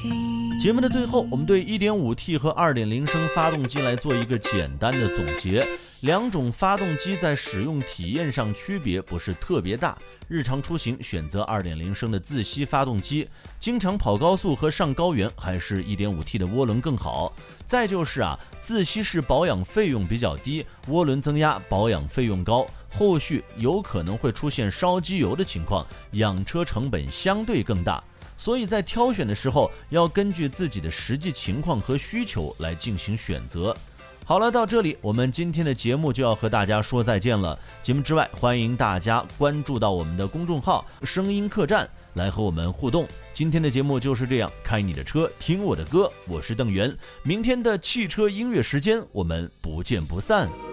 节目的最后，我们对 1.5T 和 2.0 升发动机来做一个简单的总结。两种发动机在使用体验上区别不是特别大，日常出行选择 2.0 升的自吸发动机，经常跑高速和上高原还是 1.5T 的涡轮更好。再就是自吸式保养费用比较低，涡轮增压保养费用高，后续有可能会出现烧机油的情况，养车成本相对更大。所以在挑选的时候，要根据自己的实际情况和需求来进行选择。好了，到这里我们今天的节目就要和大家说再见了。节目之外，欢迎大家关注到我们的公众号声音客栈来和我们互动。今天的节目就是这样，开你的车听我的歌，我是邓源。明天的汽车音乐时间，我们不见不散。